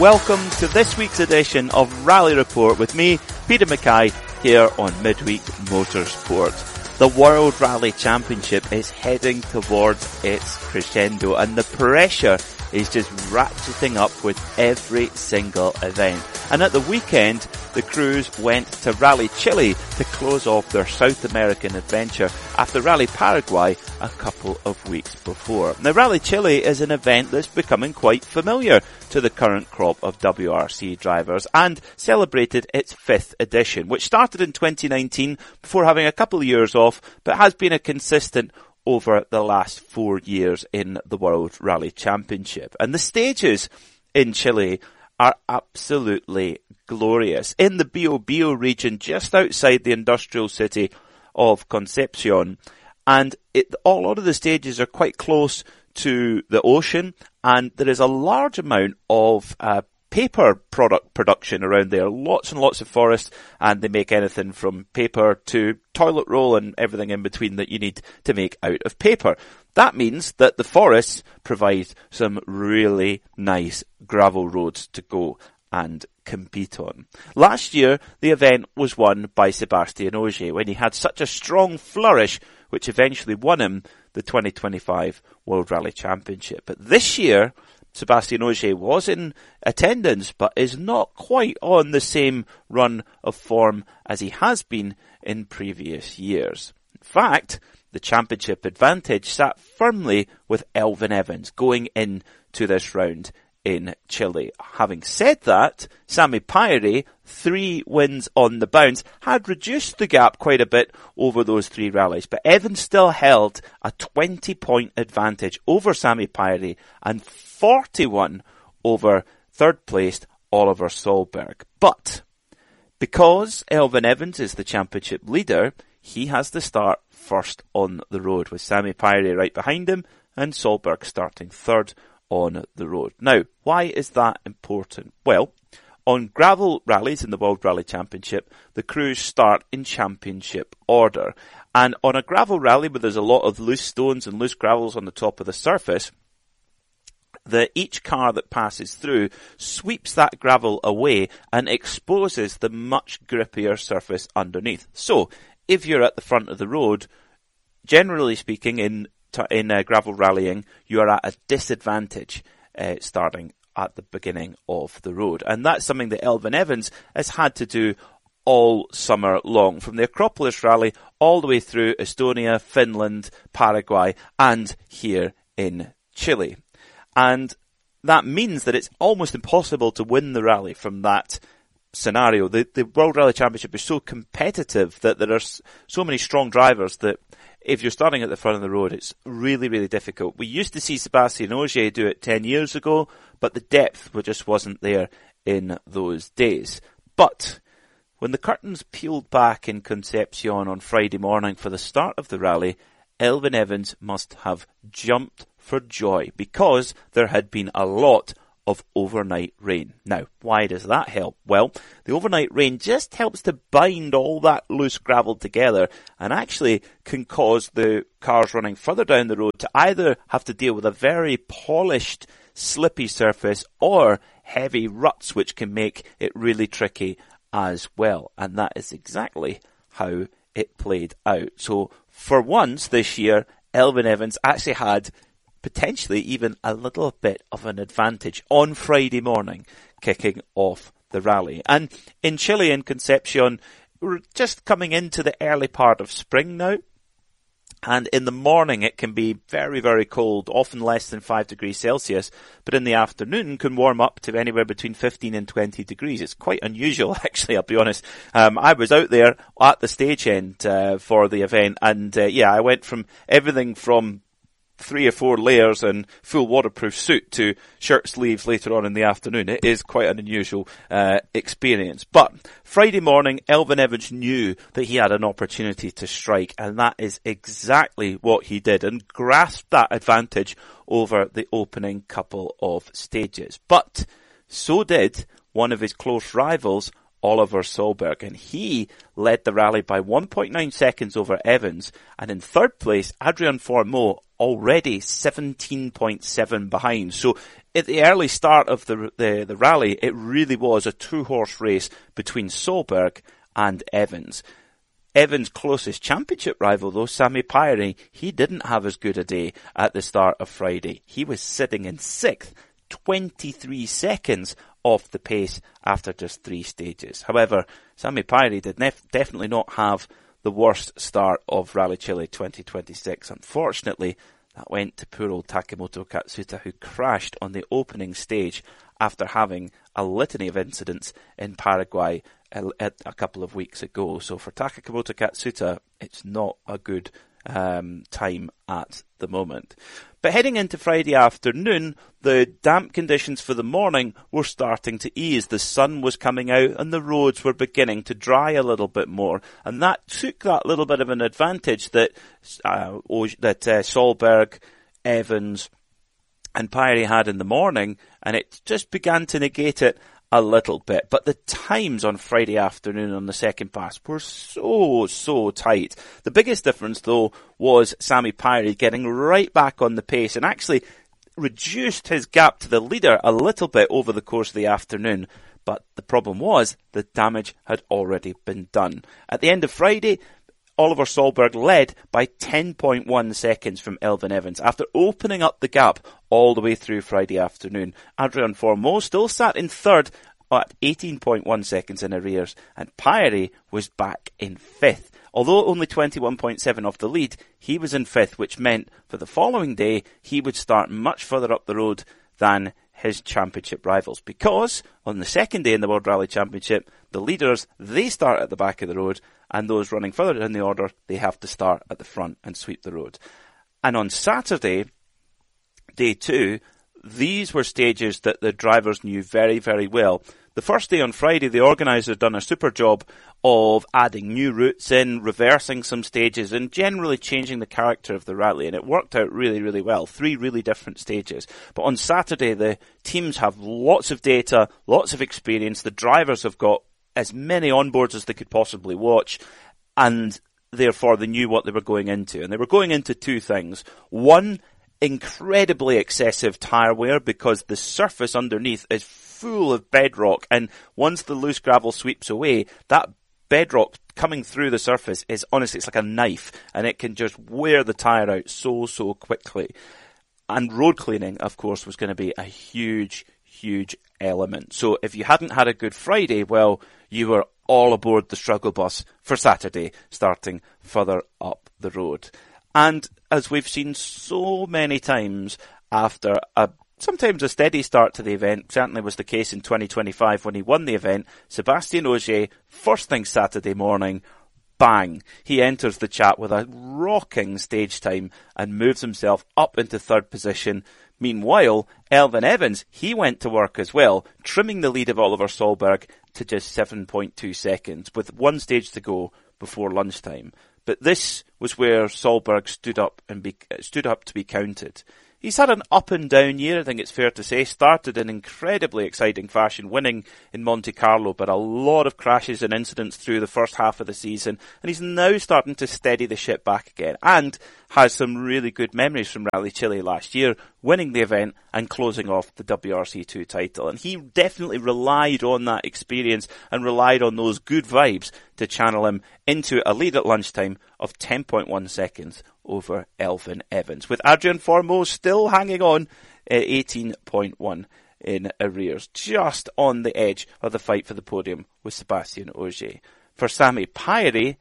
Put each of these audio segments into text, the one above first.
Welcome to this week's edition of Rally Report with me, Peter Mackay, here on Midweek Motorsport. The World Rally Championship is heading towards its crescendo and the pressure is just ratcheting up with every single event. And at the weekend, the crews went to Rally Chile to close off their South American adventure after Rally Paraguay a couple of weeks before. Now, Rally Chile is an event that's becoming quite familiar to the current crop of WRC drivers and celebrated its 5th edition, which started in 2019 before having a couple of years off, but has been a consistent over the last 4 years in the World Rally Championship. And the stages in Chile are absolutely glorious. In the Biobío region, just outside the industrial city of Concepcion, and a lot of the stages are quite close to the ocean, and there is a large amount of paper product production around there. Lots and lots of forest, and they make anything from paper to toilet roll and everything in between that you need to make out of paper. That means that the forests provide some really nice gravel roads to go and compete on. Last year, the event was won by Sébastien Ogier when he had such a strong flourish, which eventually won him the 2025 World Rally Championship. But this year, Sébastien Ogier was in attendance, but is not quite on the same run of form as he has been in previous years. In fact, the championship advantage sat firmly with Elfyn Evans going into this round in Chile. Having said that, Sami Päiри, 3 wins on the bounce, had reduced the gap quite a bit over those 3 rallies, but Evans still held a 20-point advantage over Sami Päiri and 41 over third-placed Oliver Solberg. But because Elfyn Evans is the championship leader, he has to start first on the road, with Sami Päiri right behind him and Solberg starting third on the road. Now, why is that important? Well, on gravel rallies in the World Rally Championship, the crews start in championship order. And on a gravel rally where there's a lot of loose stones and loose gravels on the top of the surface, each car that passes through sweeps that gravel away and exposes the much grippier surface underneath. So, if you're at the front of the road, generally speaking, in gravel rallying, you are at a disadvantage starting at the beginning of the road. And that's something that Elfyn Evans has had to do all summer long, from the Acropolis Rally all the way through Estonia, Finland, Paraguay, and here in Chile. And that means that it's almost impossible to win the rally from that scenario. The World Rally Championship is so competitive that there are so many strong drivers that if you're starting at the front of the road, it's really, really difficult. We used to see Sébastien Ogier do it 10 years ago, but the depth just wasn't there in those days. But when the curtains peeled back in Concepcion on Friday morning for the start of the rally, Elfyn Evans must have jumped for joy because there had been a lot of overnight rain. Now, why does that help? Well, the overnight rain just helps to bind all that loose gravel together and actually can cause the cars running further down the road to either have to deal with a very polished, slippy surface or heavy ruts, which can make it really tricky as well. And that is exactly how it played out. So, for once this year, Elfyn Evans actually had potentially even a little bit of an advantage on Friday morning, kicking off the rally. And in Chile and Concepcion, we're just coming into the early part of spring now. And in the morning it can be very, very cold, often less than 5 degrees Celsius, but in the afternoon can warm up to anywhere between 15 and 20 degrees. It's quite unusual, actually, I'll be honest. I was out there at the stage end for the event, and I went from everything from 3 or 4 layers and full waterproof suit to shirt sleeves later on in the afternoon. It is quite an unusual experience. But Friday morning, Elfyn Evans knew that he had an opportunity to strike, and that is exactly what he did, and grasped that advantage over the opening couple of stages. But so did one of his close rivals, Oliver Solberg, and he led the rally by 1.9 seconds over Evans. And in third place, Adrian Fourmaux, already 17.7 behind. So at the early start of the rally, it really was a two-horse race between Solberg and Evans. Evans' closest championship rival, though, Sami Päiräinen, he didn't have as good a day at the start of Friday. He was sitting in 6th, 23 seconds off the pace after just 3 stages. However, Sami Päiräinen did definitely not have the worst start of Rally Chile 2026. Unfortunately, that went to poor old Takemoto Katsuta, who crashed on the opening stage after having a litany of incidents in Paraguay a couple of weeks ago. So for Takemoto Katsuta, it's not a good time at the moment. But heading into Friday afternoon, the damp conditions for the morning were starting to ease. The sun was coming out and the roads were beginning to dry a little bit more. And that took that little bit of an advantage that Solberg, Evans and Päiräinen had in the morning, and it just began to negate it a little bit. But the times on Friday afternoon on the second pass were so tight. The biggest difference, though, was Sami Päiräinen getting right back on the pace and actually reduced his gap to the leader a little bit over the course of the afternoon. But the problem was the damage had already been done. At the end of Friday, Oliver Solberg led by 10.1 seconds from Elfyn Evans after opening up the gap all the way through Friday afternoon. Adrian Fourmaux still sat in third at 18.1 seconds in arrears, and Päiräinen was back in 5th. Although only 21.7 off the lead, he was in 5th, which meant for the following day he would start much further up the road than his championship rivals, because on the second day in the World Rally Championship, the leaders, they start at the back of the road, and those running further in the order, they have to start at the front and sweep the road. And on Saturday, day 2, these were stages that the drivers knew very, very well. The first day on Friday, the organisers had done a super job of adding new routes in, reversing some stages, and generally changing the character of the rally. And it worked out really, really well. 3 really different stages. But on Saturday, the teams have lots of data, lots of experience. The drivers have got as many onboards as they could possibly watch. And therefore, they knew what they were going into. And they were going into 2 things. One, incredibly excessive tyre wear, because the surface underneath is full of bedrock, and once the loose gravel sweeps away, that bedrock coming through the surface is honestly, it's like a knife, and it can just wear the tyre out so quickly. And road cleaning, of course, was going to be a huge element. So if you hadn't had a good Friday, well, you were all aboard the struggle bus for Saturday, starting further up the road. And as we've seen so many times after sometimes a steady start to the event, certainly was the case in 2025 when he won the event, Sébastien Ogier, first thing Saturday morning, bang, he enters the chat with a rocking stage time and moves himself up into 3rd position. Meanwhile, Elfyn Evans, he went to work as well, trimming the lead of Oliver Solberg to just 7.2 seconds, with 1 stage to go before lunchtime. But this was where Solberg stood up to be counted. He's had an up and down year, I think it's fair to say. Started in incredibly exciting fashion, winning in Monte Carlo, but a lot of crashes and incidents through the first half of the season. And he's now starting to steady the ship back again, and has some really good memories from Rally Chile last year, winning the event and closing off the WRC2 title. And he definitely relied on that experience and relied on those good vibes to channel him into a lead at lunchtime of 10.1 seconds over Elfyn Evans, with Adrian Fourmaux still hanging on at 18.1 in arrears, just on the edge of the fight for the podium with Sébastien Ogier. For Sami Päiräinen,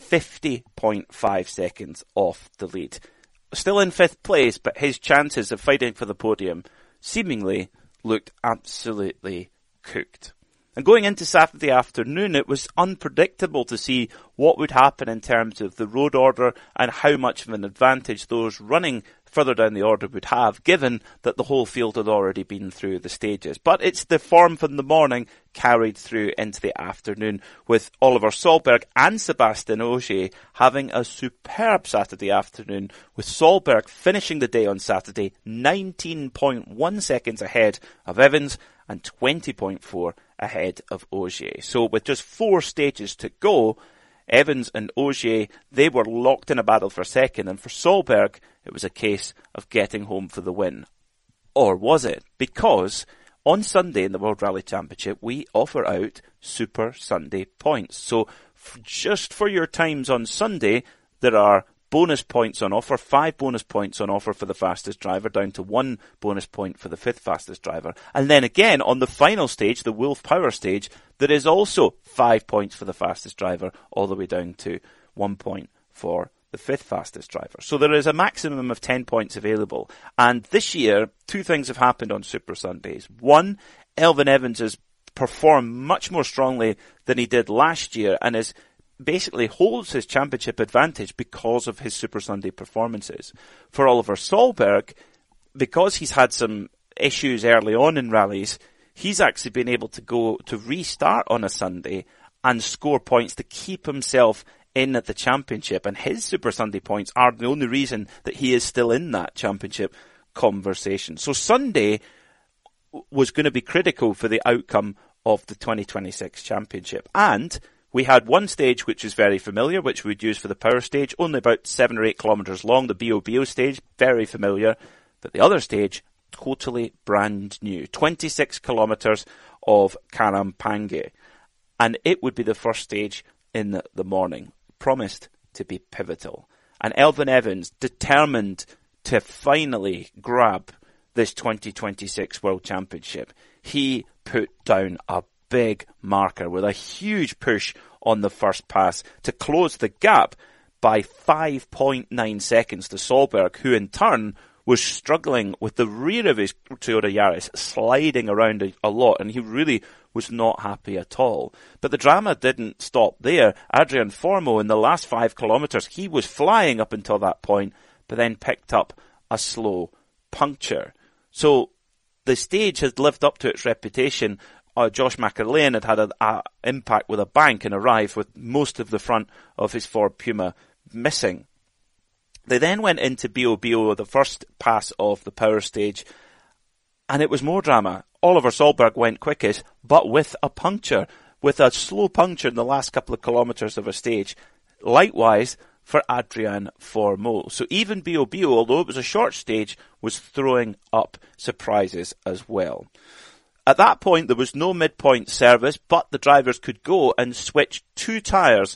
50.5 seconds off the lead. Still in 5th place, but his chances of fighting for the podium seemingly looked absolutely cooked. And going into Saturday afternoon, it was unpredictable to see what would happen in terms of the road order and how much of an advantage those running further down the order would have, given that the whole field had already been through the stages. But it's the form from the morning carried through into the afternoon, with Oliver Solberg and Sébastien Ogier having a superb Saturday afternoon, with Solberg finishing the day on Saturday 19.1 seconds ahead of Evans and 20.4 ahead of Ogier. So with just 4 stages to go, Evans and Ogier, they were locked in a battle for second, and for Solberg, it was a case of getting home for the win. Or was it? Because on Sunday in the World Rally Championship, we offer out Super Sunday points. So just for your times on Sunday, there are bonus points on offer, 5 bonus points on offer for the fastest driver, down to 1 bonus point for the 5th fastest driver. And then again, on the final stage, the Wolf Power stage, there is also 5 points for the fastest driver, all the way down to 1 point for the 5th fastest driver. So there is a maximum of 10 points available. And this year, 2 things have happened on Super Sundays. One, Elfyn Evans has performed much more strongly than he did last year, and is basically holds his championship advantage because of his Super Sunday performances. For Oliver Solberg, because he's had some issues early on in rallies, he's actually been able to go to restart on a Sunday and score points to keep himself in at the championship. And his Super Sunday points are the only reason that he is still in that championship conversation. So Sunday was going to be critical for the outcome of the 2026 championship. And we had one stage which is very familiar, which we'd use for the power stage, only about 7 or 8 kilometres long, the BOBO stage, very familiar. But the other stage, totally brand new, 26 kilometres of Karampangé. And it would be the first stage in the morning, promised to be pivotal. And Elfyn Evans, determined to finally grab this 2026 World Championship, he put down a big marker with a huge push on the first pass to close the gap by 5.9 seconds to Solberg, who in turn was struggling with the rear of his Toyota Yaris, sliding around a lot, and he really was not happy at all. But the drama didn't stop there. Adrian Formeau, in the last 5 kilometres, he was flying up until that point, but then picked up a slow puncture. So the stage had lived up to its reputation. Josh McAlean had an impact with a bank and arrived with most of the front of his Ford Puma missing. They then went into BOBO, the first pass of the power stage, and it was more drama. Oliver Solberg went quickest, but with a puncture, with a slow puncture in the last couple of kilometres of a stage. Likewise for Adrian Formeau. So even BOBO, although it was a short stage, was throwing up surprises as well. At that point, there was no midpoint service, but the drivers could go and switch 2 tyres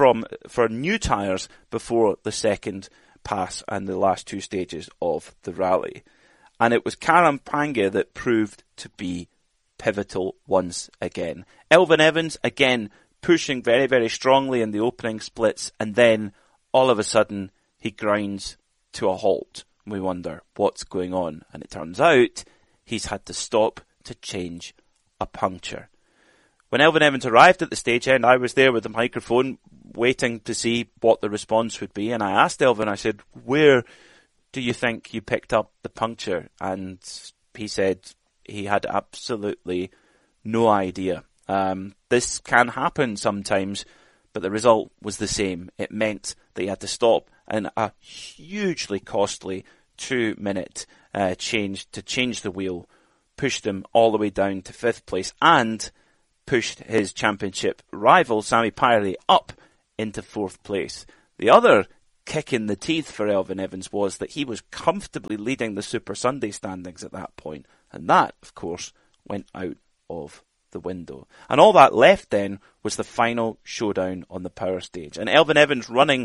for new tyres before the second pass and the last 2 stages of the rally. And it was Karampangé that proved to be pivotal once again. Elfyn Evans, again, pushing very, very strongly in the opening splits, and then all of a sudden he grinds to a halt. We wonder what's going on, and it turns out he's had to stop to change a puncture. When Elfyn Evans arrived at the stage end, I was there with the microphone waiting to see what the response would be, and I asked Elfyn, I said, where do you think you picked up the puncture? And he said he had absolutely no idea. This can happen sometimes, but the result was the same. It meant that he had to stop in a hugely costly 2-minute change to change the wheel, pushed him all the way down to 5th place, and pushed his championship rival, Sami Päiräli, up into 4th place. The other kick in the teeth for Elfyn Evans was that he was comfortably leading the Super Sunday standings at that point, and that, of course, went out of the window. And all that left then was the final showdown on the power stage. And Elfyn Evans, running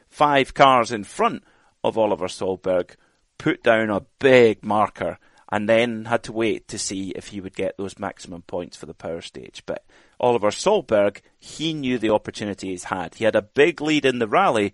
5 cars in front of Oliver Solberg, put down a big marker and then had to wait to see if he would get those maximum points for the power stage. But Oliver Solberg, he knew the opportunity he's had. He had a big lead in the rally,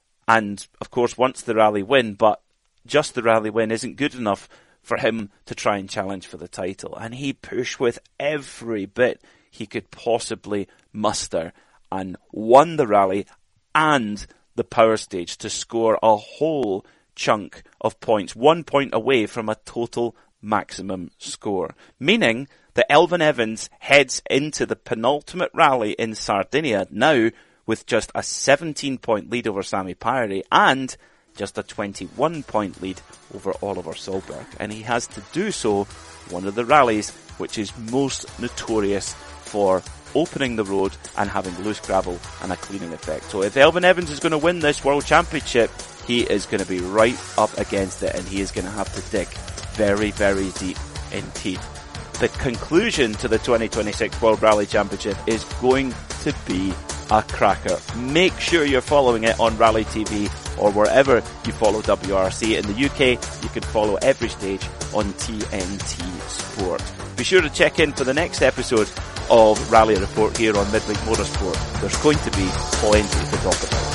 and of course wants the rally win, but just the rally win isn't good enough for him to try and challenge for the title. And he pushed with every bit he could possibly muster and won the rally and the power stage to score a whole chunk of points, 1 point away from a total maximum score, meaning that Elfyn Evans heads into the penultimate rally in Sardinia now with just a 17-point lead over Sami Pärri and just a 21-point lead over Oliver Solberg. And he has to do so one of the rallies which is most notorious for opening the road and having loose gravel and a cleaning effect. So if Elfyn Evans is going to win this World Championship, he is going to be right up against it, and he is going to have to dig very, very deep indeed. The conclusion to the 2026 World Rally Championship is going to be a cracker. Make sure you're following it on Rally TV or wherever you follow WRC. In the UK, you can follow every stage on TNT Sport. Be sure to check in for the next episode of Rally Report here on Midweek Motorsport. There's going to be plenty to talk about.